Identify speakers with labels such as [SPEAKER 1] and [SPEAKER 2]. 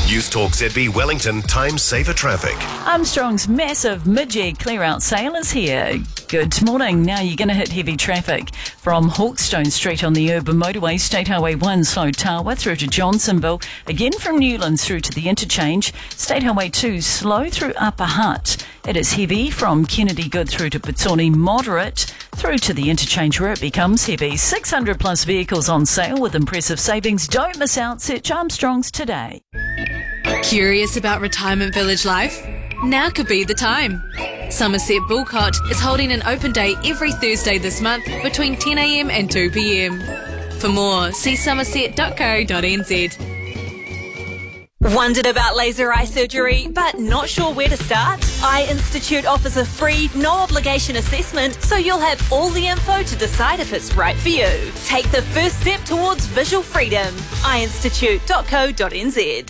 [SPEAKER 1] News Talk ZB Wellington Time Saver Traffic.
[SPEAKER 2] Armstrong's massive mid-year clear-out sale is here. Good morning. Now you're going to hit heavy traffic from Hawkstone Street on the urban motorway, State Highway 1 slow Tawa through to Johnsonville, again from Newlands through to the interchange, State Highway 2 slow through Upper Hutt. It is heavy from Kennedy Good through to Petone, moderate through to the interchange where it becomes heavy. 600 plus vehicles on sale with impressive savings. Don't miss out. Search Armstrong's today.
[SPEAKER 3] Curious about retirement village life? Now could be the time. Somerset Bulcott is holding an open day every Thursday this month between 10am and 2pm. For more, see somerset.co.nz.
[SPEAKER 4] Wondered about laser eye surgery, but not sure where to start? Eye Institute offers a free, no-obligation assessment, so you'll have all the info to decide if it's right for you. Take the first step towards visual freedom. eyeinstitute.co.nz.